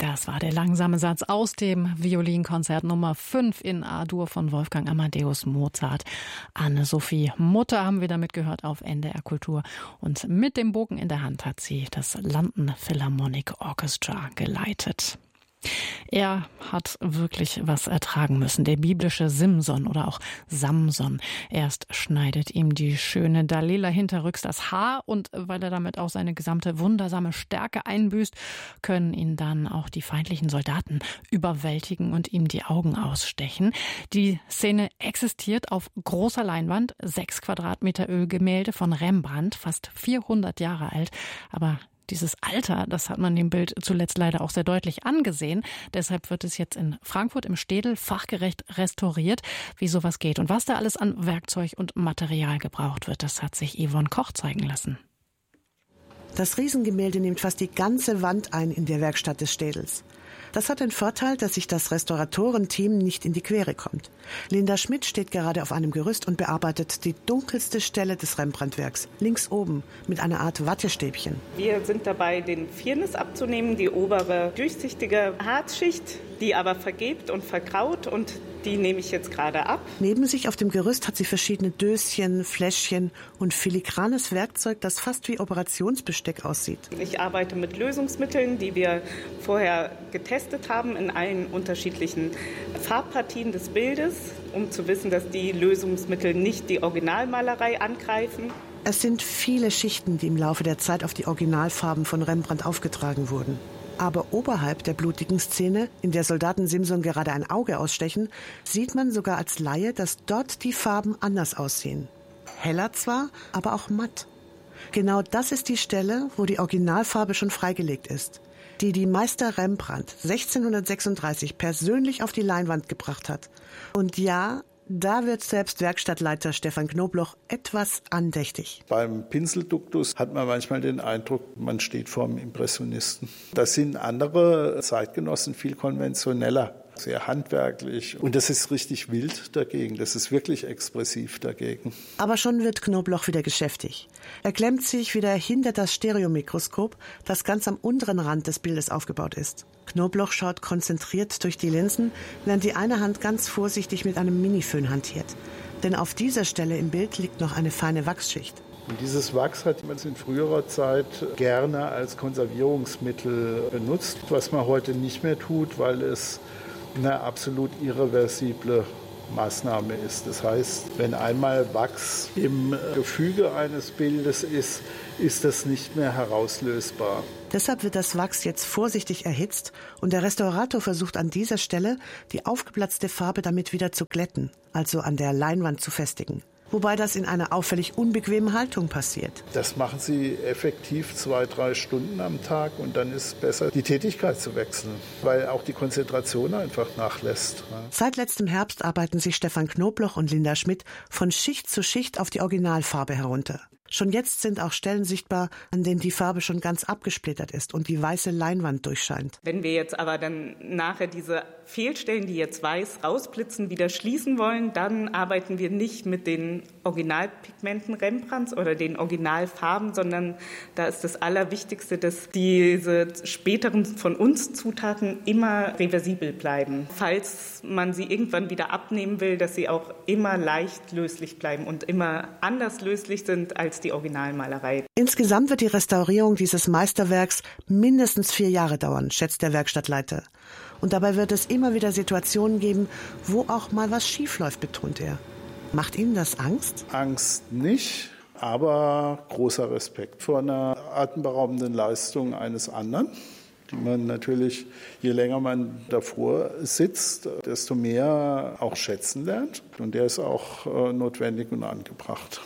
Das war der langsame Satz aus dem Violinkonzert Nummer 5 in A-Dur von Wolfgang Amadeus Mozart. Anne-Sophie Mutter haben wir damit gehört auf NDR Kultur. Und mit dem Bogen in der Hand hat sie das London Philharmonic Orchestra geleitet. Er hat wirklich was ertragen müssen, der biblische Simson oder auch Samson. Erst schneidet ihm die schöne Dalila hinterrücks das Haar und weil er damit auch seine gesamte wundersame Stärke einbüßt, können ihn dann auch die feindlichen Soldaten überwältigen und ihm die Augen ausstechen. Die Szene existiert auf großer Leinwand, 6 Quadratmeter Ölgemälde von Rembrandt, fast 400 Jahre alt, aber dieses Alter, das hat man dem Bild zuletzt leider auch sehr deutlich angesehen. Deshalb wird es jetzt in Frankfurt im Städel fachgerecht restauriert, wie sowas geht. Und was da alles an Werkzeug und Material gebraucht wird, das hat sich Yvonne Koch zeigen lassen. Das Riesengemälde nimmt fast die ganze Wand ein in der Werkstatt des Städels. Das hat den Vorteil, dass sich das Restauratorenteam nicht in die Quere kommt. Linda Schmidt steht gerade auf einem Gerüst und bearbeitet die dunkelste Stelle des Rembrandt-Werks, links oben, mit einer Art Wattestäbchen. Wir sind dabei, den Firnis abzunehmen, die obere durchsichtige Harzschicht, die aber vergebt und vergraut, und die nehme ich jetzt gerade ab. Neben sich auf dem Gerüst hat sie verschiedene Döschen, Fläschchen und filigranes Werkzeug, das fast wie Operationsbesteck aussieht. Ich arbeite mit Lösungsmitteln, die wir vorher getestet haben in allen unterschiedlichen Farbpartien des Bildes, um zu wissen, dass die Lösungsmittel nicht die Originalmalerei angreifen. Es sind viele Schichten, die im Laufe der Zeit auf die Originalfarben von Rembrandt aufgetragen wurden. Aber oberhalb der blutigen Szene, in der Soldaten Simson gerade ein Auge ausstechen, sieht man sogar als Laie, dass dort die Farben anders aussehen. Heller zwar, aber auch matt. Genau das ist die Stelle, wo die Originalfarbe schon freigelegt ist, die Meister Rembrandt 1636 persönlich auf die Leinwand gebracht hat. Und ja, da wird selbst Werkstattleiter Stefan Knobloch etwas andächtig. Beim Pinselduktus hat man manchmal den Eindruck, man steht vor einem Impressionisten. Das sind andere Zeitgenossen viel konventioneller, sehr handwerklich. Und das ist richtig wild dagegen. Das ist wirklich expressiv dagegen. Aber schon wird Knobloch wieder geschäftig. Er klemmt sich wieder hinter das Stereomikroskop, das ganz am unteren Rand des Bildes aufgebaut ist. Knobloch schaut konzentriert durch die Linsen, während die eine Hand ganz vorsichtig mit einem Miniföhn hantiert. Denn auf dieser Stelle im Bild liegt noch eine feine Wachsschicht. Und dieses Wachs hat man in früherer Zeit gerne als Konservierungsmittel benutzt, was man heute nicht mehr tut, weil es eine absolut irreversible Maßnahme ist. Das heißt, wenn einmal Wachs im Gefüge eines Bildes ist, ist das nicht mehr herauslösbar. Deshalb wird das Wachs jetzt vorsichtig erhitzt und der Restaurator versucht an dieser Stelle, die aufgeplatzte Farbe damit wieder zu glätten, also an der Leinwand zu festigen. Wobei das in einer auffällig unbequemen Haltung passiert. Das machen sie effektiv 2-3 Stunden am Tag und dann ist es besser, die Tätigkeit zu wechseln, weil auch die Konzentration einfach nachlässt. Seit letztem Herbst arbeiten sich Stefan Knobloch und Linda Schmidt von Schicht zu Schicht auf die Originalfarbe herunter. Schon jetzt sind auch Stellen sichtbar, an denen die Farbe schon ganz abgesplittert ist und die weiße Leinwand durchscheint. Wenn wir jetzt aber dann nachher diese Fehlstellen, die jetzt weiß rausblitzen, wieder schließen wollen, dann arbeiten wir nicht mit den Originalpigmenten Rembrandts oder den Originalfarben, sondern da ist das Allerwichtigste, dass diese späteren von uns Zutaten immer reversibel bleiben. Falls man sie irgendwann wieder abnehmen will, dass sie auch immer leicht löslich bleiben und immer anders löslich sind als die Originalmalerei. Insgesamt wird die Restaurierung dieses Meisterwerks mindestens 4 Jahre dauern, schätzt der Werkstattleiter. Und dabei wird es immer wieder Situationen geben, wo auch mal was schiefläuft, betont er. Macht Ihnen das Angst? Angst nicht, aber großer Respekt vor einer atemberaubenden Leistung eines anderen, die man natürlich, je länger man davor sitzt, desto mehr auch schätzen lernt. Und der ist auch notwendig und angebracht.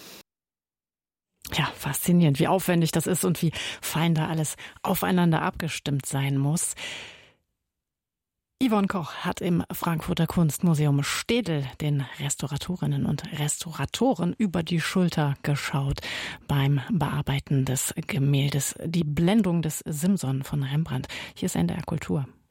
Ja, faszinierend, wie aufwendig das ist und wie fein da alles aufeinander abgestimmt sein muss. Yvonne Koch hat im Frankfurter Kunstmuseum Städel den Restauratorinnen und Restauratoren über die Schulter geschaut beim Bearbeiten des Gemäldes Die Blendung des Simson von Rembrandt. Hier ist NDR Kultur.